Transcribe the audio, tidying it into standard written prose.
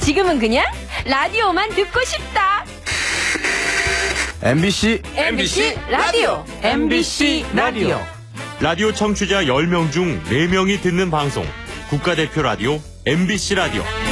지금은 그냥 라디오만 듣고 싶다. MBC 라디오. MBC 라디오. 라디오 청취자 10명 중 4명이 듣는 방송. 국가대표 라디오 MBC 라디오.